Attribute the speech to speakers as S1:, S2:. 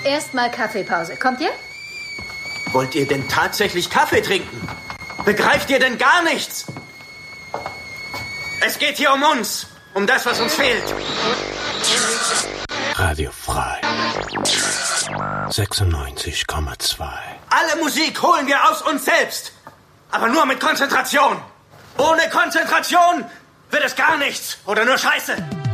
S1: Erstmal Kaffeepause. Kommt ihr?
S2: Wollt ihr denn tatsächlich Kaffee trinken? Begreift ihr denn gar nichts? Es geht hier um uns. Um das, was uns fehlt.
S3: Radio frei. 96,2.
S2: Alle Musik holen wir aus uns selbst. Aber nur mit Konzentration. Ohne Konzentration wird es gar nichts. Oder nur Scheiße.